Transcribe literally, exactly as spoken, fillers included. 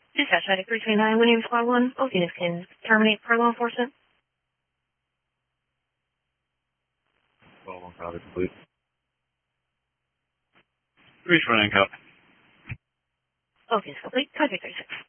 Dispatch Medic three twenty-nine, Winning Squad one, both units can terminate per law enforcement. twelve one copy complete. three twenty-nine copy. Both units complete, contact thirty-six.